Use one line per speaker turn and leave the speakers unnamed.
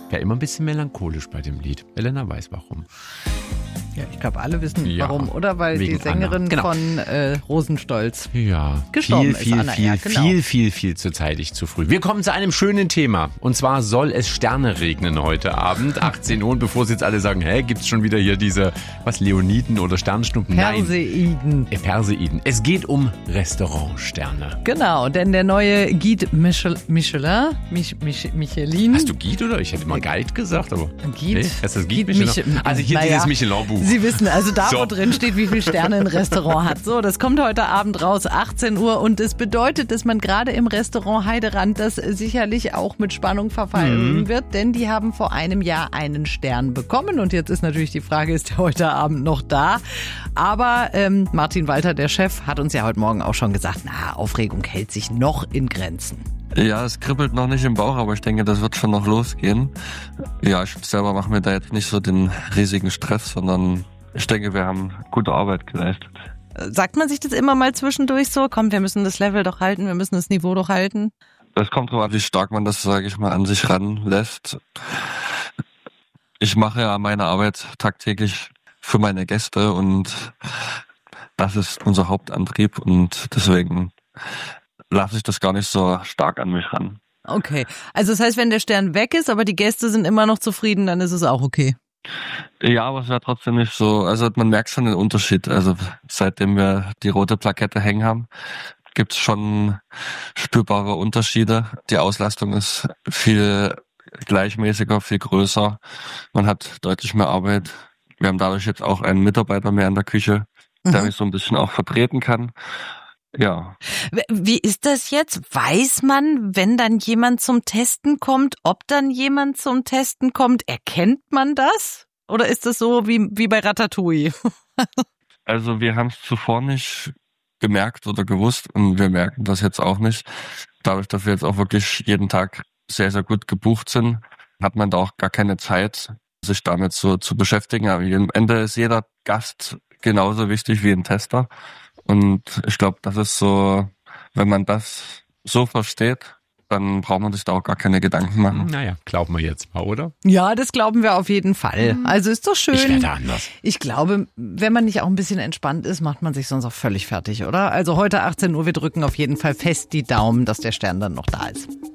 wäre immer ein bisschen melancholisch bei dem Lied. Elena weiß warum.
Ja, ich glaube, alle wissen
Ja,
warum, oder? Weil die
wegen
Sängerin
Anna. Genau.
von Rosenstolz
Ja,
gestorben ist. Anna, ja, genau.
viel zu zeitig, zu früh. Wir kommen zu einem schönen Thema. Und zwar soll es Sterne regnen heute Abend, 18 Uhr. Und bevor Sie jetzt alle sagen, gibt's schon wieder hier diese, Leoniden oder Sternschnuppen?
Perseiden.
Nein. Perseiden. Es geht um Restaurantsterne.
Genau, denn der neue Guide Michelin.
Hast du Guide oder? Ich hätte mal Guide gesagt, aber.
Guide?
Heißt das Guide Michelin? Also hier dieses Michelin-Buch.
Sie wissen also da, wo
So.
drin steht, wie viele Sterne ein Restaurant hat. So, das kommt heute Abend raus, 18 Uhr. Und es bedeutet, dass man gerade im Restaurant Heiderand das sicherlich auch mit Spannung verfolgen wird. Denn die haben vor einem Jahr einen Stern bekommen. Und jetzt ist natürlich die Frage, ist der heute Abend noch da? Aber Martin Walter, der Chef, hat uns ja heute Morgen auch schon gesagt, Aufregung hält sich noch in Grenzen.
Ja, es kribbelt noch nicht im Bauch, aber ich denke, das wird schon noch losgehen. Ja, ich selber mache mir da jetzt nicht so den riesigen Stress, sondern ich denke, wir haben gute Arbeit geleistet.
Sagt man sich das immer mal zwischendurch so? Komm, wir müssen das Level doch halten, wir müssen das Niveau doch halten?
Das kommt drauf an, wie stark man das, sage ich mal, an sich ranlässt. Ich mache ja meine Arbeit tagtäglich für meine Gäste und das ist unser Hauptantrieb und deswegen lasse ich das gar nicht so stark an mich ran.
Okay, also das heißt, wenn der Stern weg ist, aber die Gäste sind immer noch zufrieden, dann ist es auch okay.
Ja, aber es wäre trotzdem nicht so, also man merkt schon den Unterschied. Also seitdem wir die rote Plakette hängen haben, gibt's schon spürbare Unterschiede. Die Auslastung ist viel gleichmäßiger, viel größer. Man hat deutlich mehr Arbeit. Wir haben dadurch jetzt auch einen Mitarbeiter mehr in der Küche, der mich so ein bisschen auch vertreten kann. Ja.
Wie ist das jetzt? Weiß man, wenn dann jemand zum Testen kommt, ob dann jemand zum Testen kommt? Erkennt man das? Oder ist das so wie bei Ratatouille?
Also wir haben es zuvor nicht gemerkt oder gewusst und wir merken das jetzt auch nicht. Dadurch, dass wir jetzt auch wirklich jeden Tag sehr, sehr gut gebucht sind, hat man da auch gar keine Zeit, sich damit so zu beschäftigen. Aber am Ende ist jeder Gast genauso wichtig wie ein Tester. Und ich glaube, das ist so, wenn man das so versteht, dann braucht man sich da auch gar keine Gedanken machen.
Naja, glauben wir jetzt mal, oder?
Ja, das glauben wir auf jeden Fall. Also ist doch schön.
Ich werde anders.
Ich glaube, wenn man nicht auch ein bisschen entspannt ist, macht man sich sonst auch völlig fertig, oder? Also heute 18 Uhr, wir drücken auf jeden Fall fest die Daumen, dass der Stern dann noch da ist.